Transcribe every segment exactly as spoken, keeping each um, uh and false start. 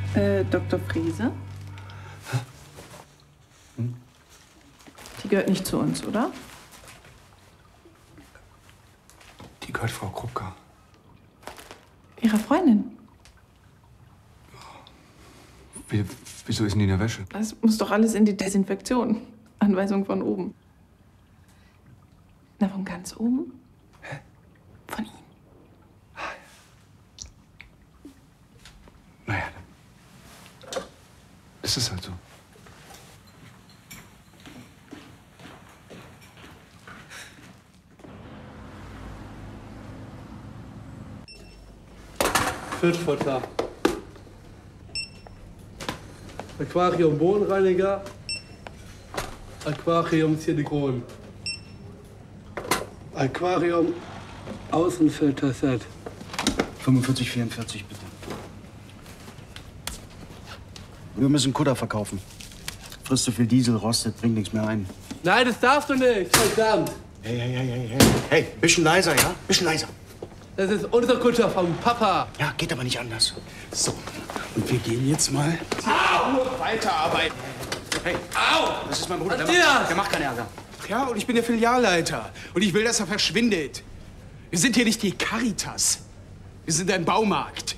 Äh, Doktor Frese? Hm? Die gehört nicht zu uns, oder? Die gehört Frau Krupka. Ihrer Freundin? Wie, wieso ist denn die in der Wäsche? Das muss doch alles in die Desinfektion. Anweisung von oben. Na, von ganz oben? Hä? Von Ihnen. Naja, dann ist es halt so. Fischfutter. Aquarium Bodenreiniger. Aquarium Silikon. Aquarium Außenfilterset. fünfundvierzig, vierundvierzig, bitte. Wir müssen Kutter verkaufen. Frisst zu viel Diesel, rostet, bringt nichts mehr ein. Nein, das darfst du nicht, verdammt. Hey, hey, hey, hey, hey. Hey, bisschen leiser, ja? Bisschen leiser. Das ist unser Kutter vom Papa. Ja, geht aber nicht anders. So, und wir gehen jetzt mal... Au! Weiterarbeiten. Hey, au! Das ist mein Bruder, der Matthias! macht, der macht keinen Ärger. Ja, und ich bin der Filialleiter. Und ich will, dass er verschwindet. Wir sind hier nicht die Caritas. Wir sind ein Baumarkt.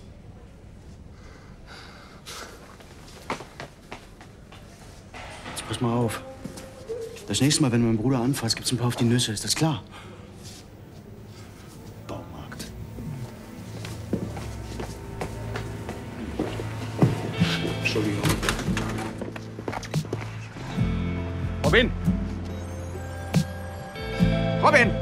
Jetzt pass mal auf. Das nächste Mal, wenn du meinen Bruder anfasst, gibt's ein paar auf die Nüsse. Ist das klar? Baumarkt. Entschuldigung. Robin! Robin!